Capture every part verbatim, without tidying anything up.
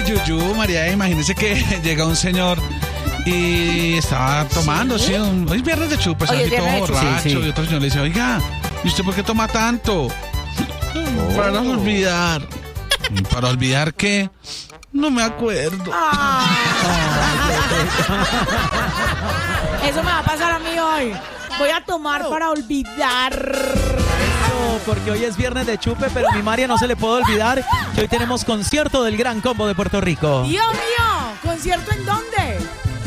yuyú, María. Imagínese que llega un señor y estaba tomando, sí, sí un, hoy es viernes de chupe, Oye, así todo borracho. Sí, sí. Y otro señor le dice, oiga, ¿y usted por qué toma tanto? Oh. Para olvidar. ¿Para olvidar qué? No me acuerdo. Ah. Eso me va a pasar a mí hoy. Voy a tomar oh. para olvidar. Eso, porque hoy es viernes de chupe, pero a mi María no se le puede olvidar que hoy tenemos concierto del Gran Combo de Puerto Rico. Dios mío, ¿concierto en dónde?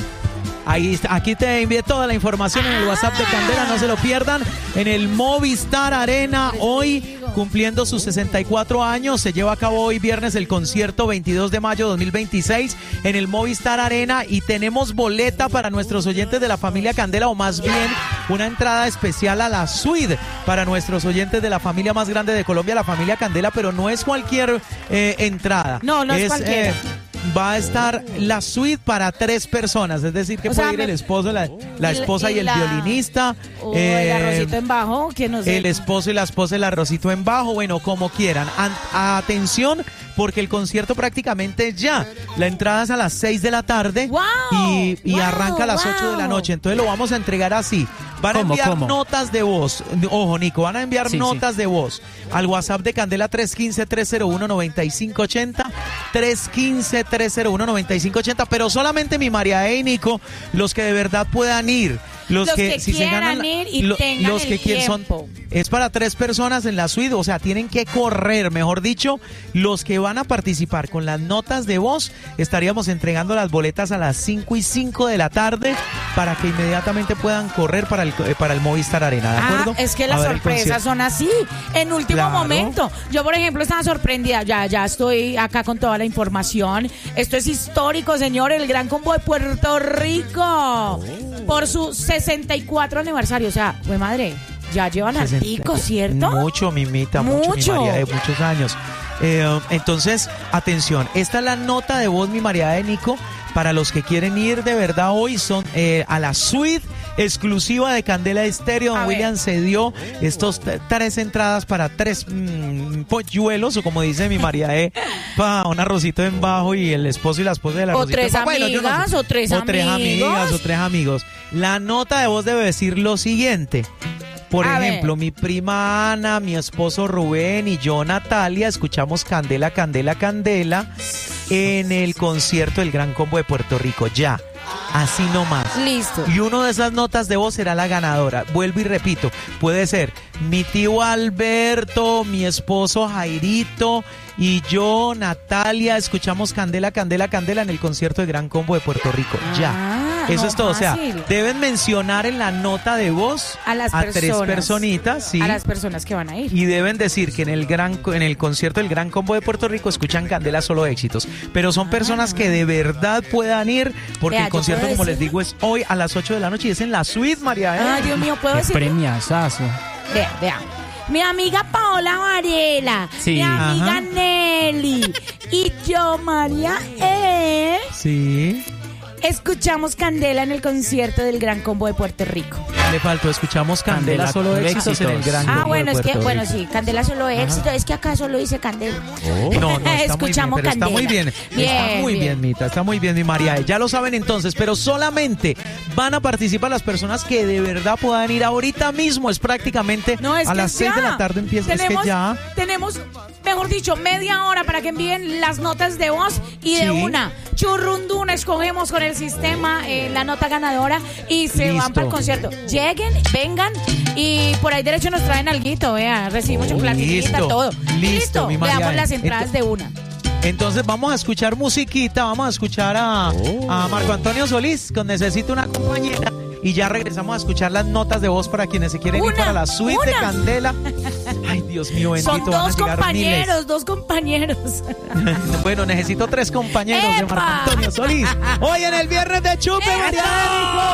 Ahí está, aquí te envié toda la información en el WhatsApp de Candela, no se lo pierdan. En el Movistar Arena, hoy cumpliendo sus sesenta y cuatro años, se lleva a cabo hoy viernes el concierto veintidós de mayo de dos mil veintiséis en el Movistar Arena y tenemos boleta para nuestros oyentes de la familia Candela, o más bien una entrada especial a la suite para nuestros oyentes de la familia más grande de Colombia, la familia Candela, pero no es cualquier eh, entrada. No, no es, es cualquiera. Eh, Va a estar la suite para tres personas, es decir, que o puede sea, ir el esposo, la, la esposa y, y el la, violinista. O eh, el arrocito en bajo, que no sé. El esposo y la esposa, el arrocito en bajo, bueno, como quieran. A, atención, porque el concierto prácticamente ya. La entrada es a las seis de la tarde wow, y, y wow, arranca a las wow. ocho de la noche. Entonces lo vamos a entregar así. Van a ¿Cómo, enviar cómo? notas de voz. Ojo, Nico, van a enviar sí, notas sí. de voz al WhatsApp de Candela tres uno cinco, tres cero uno, nueve cinco ocho cero. tres uno cinco, tres cero uno, nueve cinco ocho cero. Pero solamente mi María e Nico, los que de verdad puedan ir. Los, los que, que si quieran se ganan, ir y lo, tengan los que el quieren son es para tres personas en la suite, o sea, tienen que correr, mejor dicho, los que van a participar con las notas de voz, estaríamos entregando las boletas a las cinco y cinco de la tarde para que inmediatamente puedan correr para el para el Movistar Arena, ¿de acuerdo? Ah, es que las sorpresas son así, en último claro. momento. Yo, por ejemplo, estaba sorprendida, ya ya estoy acá con toda la información. Esto es histórico, señor, el Gran Combo de Puerto Rico. Oh. Por su sesenta y cuatro aniversario, o sea, fue madre, ya llevan artico, ¿cierto? Mucho, mimita, mucho, mucho mi María de muchos años. Eh, entonces, atención, esta es la nota de voz, mi María de Nico, para los que quieren ir de verdad hoy, son eh, a la suite exclusiva de Candela Estéreo. Don William se dio estos t- tres entradas para tres mmm, polluelos, o como dice mi María E, para un arrocito en bajo y el esposo y la esposa del arrocito o tres en bajo. Amigas, bueno, yo no sé. o tres o amigos. tres amigas, o tres amigos. La nota de voz debe decir lo siguiente. Por a ejemplo, ver. Mi prima Ana, mi esposo Rubén y yo, Natalia, escuchamos Candela, Candela, Candela en el concierto del Gran Combo de Puerto Rico. Ya. Así nomás. Listo. Y una de esas notas de voz será la ganadora. Vuelvo y repito, puede ser mi tío Alberto, mi esposo Jairito y yo, Natalia, escuchamos Candela, Candela, Candela en el concierto de Gran Combo de Puerto Rico. Ya. Ah, Eso no, es todo. fácil. O sea, deben mencionar en la nota de voz a, las a personas, tres personitas, sí. A las personas que van a ir. Y deben decir que en el gran en el concierto del Gran Combo de Puerto Rico escuchan Candela solo éxitos. Pero son personas ah. que de verdad puedan ir, porque Vea, el concierto, como les digo, es hoy a las ocho de la noche y es en la suite, María. ¿eh? Ay, Dios mío, ¿puedo decir? Premiazazo. Vea, vea. Mi amiga Paola Varela, sí. mi amiga Ajá. Nelly y yo, María E. Sí. Escuchamos Candela en el concierto del Gran Combo de Puerto Rico. Le faltó, escuchamos Candela, Candela solo éxitos, éxitos en el Gran Combo. Ah, bueno, de es que, Rico. bueno, sí, Candela solo éxito. Ajá. Es que acá solo dice Candela. Oh. No, no, está escuchamos muy bien, Candela. Está muy bien, bien está muy bien. bien, Mita, está muy bien, mi María. Ya lo saben entonces, pero solamente van a participar las personas que de verdad puedan ir ahorita mismo. Es prácticamente no, es a las seis de la tarde empieza. Tenemos, es que ya. Tenemos, mejor dicho, media hora para que envíen las notas de voz y de sí. una churrunduna escogemos con el sistema eh, la nota ganadora y se Listo. van para el concierto. Lleguen, vengan y por ahí derecho nos traen alguito, vea, recibimos oh, chocolatita, todo. Listo, Listo. Mi le damos las Ent- entradas de una. Entonces vamos a escuchar musiquita, vamos a escuchar a, oh. a Marco Antonio Solís con Necesito una compañera y ya regresamos a escuchar las notas de voz para quienes se quieren una, ir para la suite una. de Candela. Ay, Dios mío, bendito. Son dos compañeros, miles. dos compañeros. Bueno, necesito tres compañeros ¡Epa! De Marco Antonio Solís. Hoy en el viernes de Chupe, María.